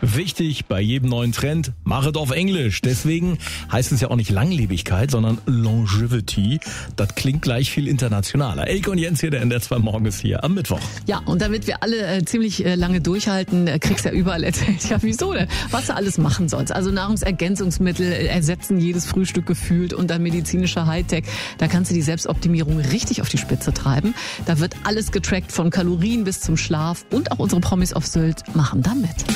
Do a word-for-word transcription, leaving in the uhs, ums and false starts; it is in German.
Wichtig bei jedem neuen Trend, mach es auf Englisch. Deswegen heißt es ja auch nicht Langlebigkeit, sondern Longevity. Das klingt gleich viel internationaler. Elke und Jens hier, der N D R zwei Morgen ist hier am Mittwoch. Ja, und damit wir alle äh, ziemlich äh, lange durchhalten, äh, kriegst du ja überall erzählt, ja wieso denn, was du alles machen sollst. Also Nahrungsergänzungsmittel äh, ersetzen jedes Frühstück gefühlt und dann medizinischer Hightech. Da kannst du die Selbstoptimierung richtig auf die Spitze treiben. Da wird alles getrackt, von Kalorien bis zum Schlaf, und auch unsere Promis auf Sylt machen da mit.